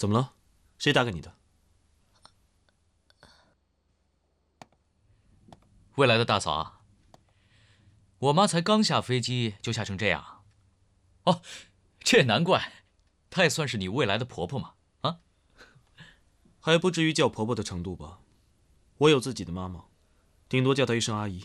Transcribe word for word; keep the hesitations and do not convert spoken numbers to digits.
怎么了？谁打给你的？ 未来的大嫂啊，我妈才刚下飞机就吓成这样。哦，这也难怪，她也算是你未来的婆婆嘛。啊， 还不至于叫婆婆的程度吧？我有自己的妈妈，顶多叫她一声阿姨。